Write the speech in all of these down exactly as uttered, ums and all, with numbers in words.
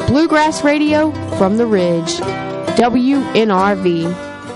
Bluegrass Radio from the Ridge. W N R V.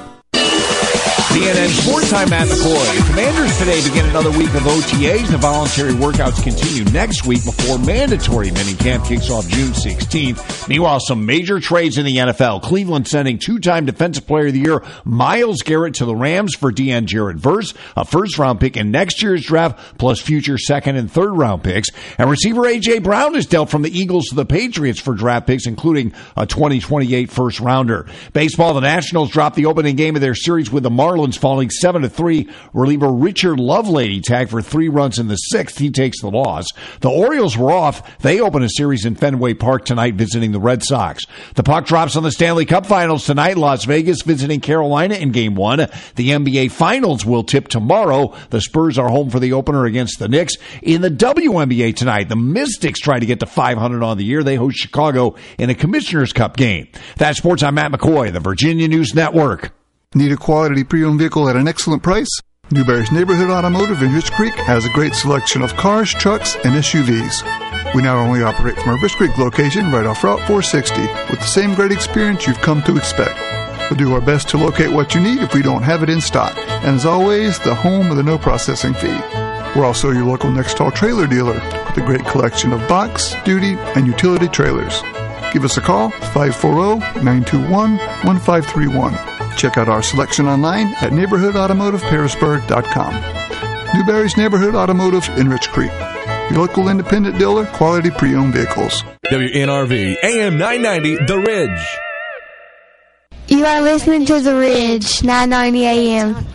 C N N Sports Time, Matt McCoy. The Commanders today begin another week of O T As. The voluntary workouts continue next week before mandatory minicamp kicks off June sixteenth. Meanwhile, some major trades in the N F L. Cleveland sending two-time Defensive Player of the Year Myles Garrett to the Rams for Deanne Jarrett-Verse, a first-round pick in next year's draft, plus future second- and third-round picks. And receiver A J. Brown is dealt from the Eagles to the Patriots for draft picks, including a twenty twenty-eight first-rounder. Baseball, the Nationals dropped the opening game of their series with the Marlins, falling seven to three. Reliever Richard Lovelady tagged for three runs in the sixth. He takes the loss. The Orioles were off. They open a series in Fenway Park tonight visiting the Red Sox. The puck drops on the Stanley Cup Finals tonight. Las Vegas visiting Carolina in Game one. The N B A Finals will tip tomorrow. The Spurs are home for the opener against the Knicks. In the W N B A tonight, the Mystics try to get to five hundred on the year. They host Chicago in a Commissioner's Cup game. That's Sports. I'm Matt McCoy, the Virginia News Network. Need a quality pre-owned vehicle at an excellent price? Newberry's Neighborhood Automotive in Rich Creek has a great selection of cars, trucks, and S U Vs. We not only operate from our Rich Creek location right off Route four sixty with the same great experience you've come to expect. We'll do our best to locate what you need if we don't have it in stock. And as always, the home of the no processing fee. We're also your local Nextall trailer dealer with a great collection of box, duty, and utility trailers. Give us a call, five four zero, nine two one, one five three one. Check out our selection online at neighborhood automotive pearisburg dot com. Newberry's Neighborhood Automotive in Rich Creek. Your local independent dealer, quality pre-owned vehicles. W N R V, A M nine ninety, The Ridge. You are listening to The Ridge, nine ninety A M.